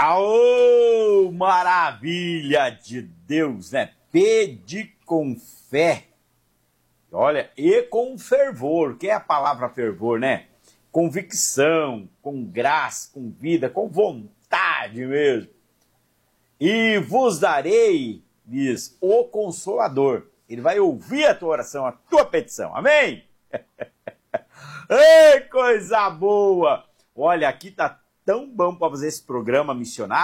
Aô, maravilha de Deus, né? Pede com fé. Olha, e com fervor, que é a palavra fervor, né? Convicção, com graça, com vida, com vontade mesmo. E vos darei, diz, o Consolador. Ele vai ouvir a tua oração, a tua petição. Amém? Ei, coisa boa! Olha, aqui tá tão bom para fazer esse programa missionário.